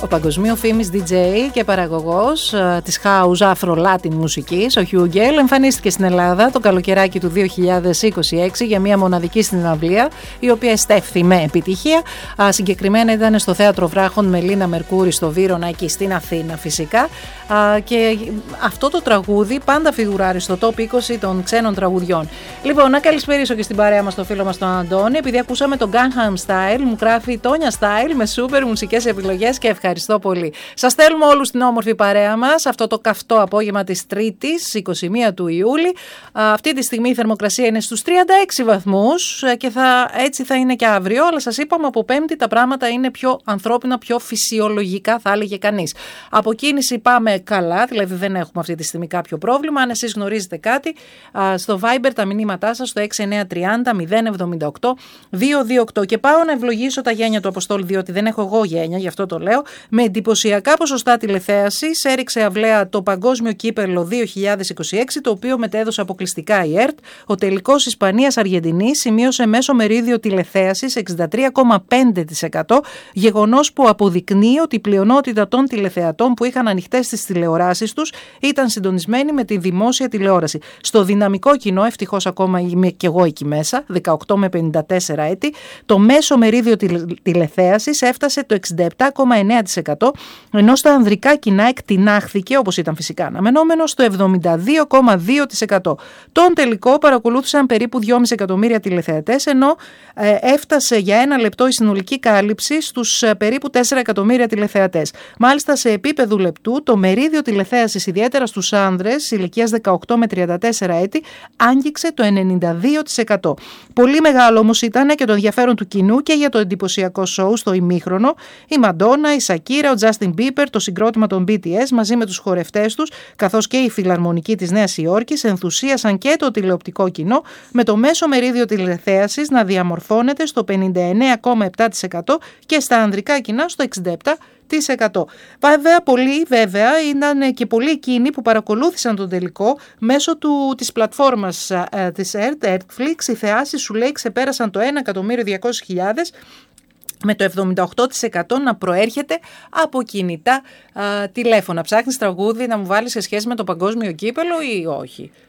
Ο παγκοσμίοφήμης DJ και παραγωγός της house Afro-Latin μουσικής, ο Hugel, εμφανίστηκε στην Ελλάδα το καλοκαιράκι του 2026 για μια μοναδική συναυλία, η οποία εστέφθη με επιτυχία. Συγκεκριμένα ήταν στο Θέατρο Βράχων με Λίνα Μερκούρη στο Βύρωνα, εκεί στην Αθήνα φυσικά. Και αυτό το τραγούδι πάντα φιγουράρει στο top 20 των ξένων τραγουδιών. Λοιπόν, να καλησπερίσω και στην παρέα μας το φίλο μας τον Αντώνη, επειδή ακούσαμε τον Gangnam Style, μου γράφει Τόνια Style με σούπερ μουσικές επιλογές και ευχαριστώ πολύ. Σας στέλνουμε όλους την όμορφη παρέα μας αυτό το καυτό απόγευμα της Τρίτης, 21 του Ιούλη. Αυτή τη στιγμή η θερμοκρασία είναι στους 36 βαθμούς και έτσι θα είναι και αύριο, αλλά σας είπαμε από Πέμπτη τα πράγματα είναι πιο ανθρώπινα, πιο φυσιολογικά θα έλεγε κανείς. Από κίνηση πάμε καλά, δηλαδή δεν έχουμε αυτή τη στιγμή κάποιο πρόβλημα. Αν εσείς γνωρίζετε κάτι, στο Viber τα μηνύματά σας στο 6930 078 228. Και πάω να ευλογήσω τα γένια του Αποστόλη, διότι δεν έχω εγώ γένια, γι' αυτό το λέω. Με εντυπωσιακά ποσοστά τηλεθέασης έριξε αυλαία το Παγκόσμιο Κύπελλο 2026, το οποίο μετέδωσε αποκλειστικά η ΕΡΤ. Ο τελικός Ισπανίας-Αργεντινής σημείωσε μέσο μερίδιο τηλεθέασης 63,5%, γεγονός που αποδεικνύει ότι η πλειονότητα των τηλεθεατών που είχαν ανοιχτές τις τηλεοράσεις τους ήταν συντονισμένοι με τη δημόσια τηλεόραση. Στο δυναμικό κοινό, ευτυχώς ακόμα είμαι και εγώ εκεί μέσα, 18 με 54 έτη, το μέσο μερίδιο τηλεθέασης έφτασε το 67,9%, ενώ στα ανδρικά κοινά εκτινάχθηκε, όπως ήταν φυσικά αναμενόμενο, στο 72,2%. Τον τελικό παρακολούθησαν περίπου 2,5 εκατομμύρια τηλεθεατές, ενώ έφτασε για ένα λεπτό η συνολική κάλυψη στους περίπου 4 εκατομμύρια τηλεθεατές. Μάλιστα, σε επίπεδο λεπτού, το μερίδιο τηλεθέασης, ιδιαίτερα στους άνδρες ηλικίας 18 με 34 έτη, άγγιξε το 92%. Πολύ μεγάλο όμως ήταν και το ενδιαφέρον του κοινού και για το εντυπωσιακό σοου στο ημίχρονο. Η Μαντόνα, η Σακύρα, ο Τζάστιν Μπίπερ, το συγκρότημα των BTS μαζί με τους χορευτές τους, καθώς και η Φιλαρμονική της Νέας Υόρκης, ενθουσίασαν και το τηλεοπτικό κοινό, με το μέσο μερίδιο τηλεθέασης να διαμορφώνεται στο 59,7% και στα ανδρικά κοινά στο 67%. Βέβαια ήταν και πολλοί εκείνοι που παρακολούθησαν τον τελικό μέσω της πλατφόρμας της Netflix. Οι θεάσεις, σου λέει, ξεπέρασαν το 1.200.000, με το 78% να προέρχεται από κινητά τηλέφωνα. Ψάχνεις τραγούδι να μου βάλεις σε σχέση με το παγκόσμιο κύπελλο ή όχι?